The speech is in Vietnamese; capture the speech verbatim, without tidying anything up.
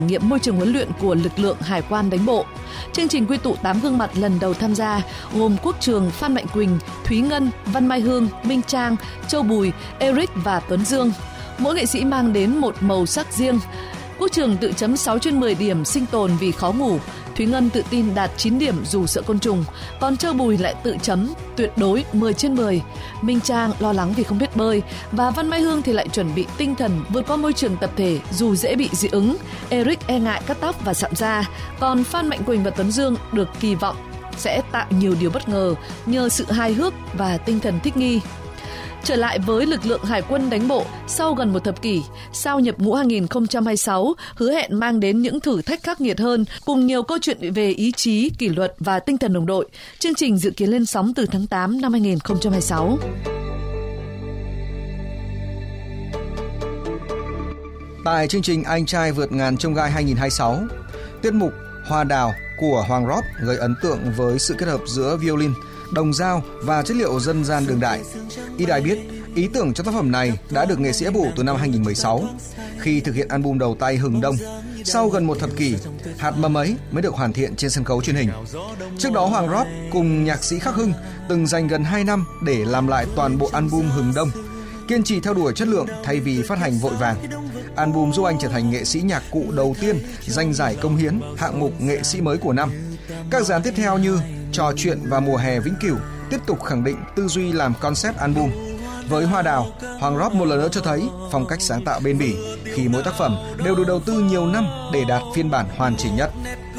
nghiệm môi trường huấn luyện của lực lượng Hải quan đánh bộ. Chương trình quy tụ tám gương mặt lần đầu tham gia, gồm Quốc Trường, Phan Mạnh Quỳnh, Thúy Ngân, Văn Mai Hương, Minh Trang, Châu Bùi, Eric và Tuấn Dương. Mỗi nghệ sĩ mang đến một màu sắc riêng. Quốc Trường tự chấm sáu trên mười điểm sinh tồn vì khó ngủ. Thúy Ngân tự tin đạt chín điểm dù sợ côn trùng, còn Châu Bùi lại tự chấm tuyệt đối mười trên mười. Minh Trang lo lắng vì không biết bơi, và Văn Mai Hương thì lại chuẩn bị tinh thần vượt qua môi trường tập thể dù dễ bị dị ứng. Eric e ngại cắt tóc và sạm da, còn Phan Mạnh Quỳnh và Tuấn Dương được kỳ vọng sẽ tạo nhiều điều bất ngờ nhờ sự hài hước và tinh thần thích nghi. Trở lại với lực lượng Hải quân đánh bộ sau gần một thập kỷ, sao nhập ngũ hai không hai sáu hứa hẹn mang đến những thử thách khắc nghiệt hơn cùng nhiều câu chuyện về ý chí, kỷ luật và tinh thần đồng đội. Chương trình dự kiến lên sóng từ tháng tám năm hai không hai sáu. Tại chương trình Anh trai vượt ngàn chông gai hai không hai sáu, tiết mục Hoa đào của Hoàng Rót gây ấn tượng với sự kết hợp giữa violin, đồng dao và chất liệu dân gian đương đại. Ít ai biết, ý tưởng cho tác phẩm này đã được nghệ sĩ ấp ủ từ năm hai không một sáu khi thực hiện album đầu tay Hừng Đông. Sau gần một thập kỷ, hạt mầm ấy mới được hoàn thiện trên sân khấu truyền hình. Trước đó, Hoàng Rót cùng nhạc sĩ Khắc Hưng từng dành gần hai năm để làm lại toàn bộ album Hừng Đông, kiên trì theo đuổi chất lượng thay vì phát hành vội vàng. Album giúp anh trở thành nghệ sĩ nhạc cụ đầu tiên giành giải công hiến hạng mục nghệ sĩ mới của năm. Các dự án tiếp theo như Trò chuyện và Mùa hè vĩnh cửu tiếp tục khẳng định tư duy làm concept album. Với Hoa đào, Hoàng Rót một lần nữa cho thấy phong cách sáng tạo bền bỉ khi mỗi tác phẩm đều được đầu tư nhiều năm để đạt phiên bản hoàn chỉnh nhất.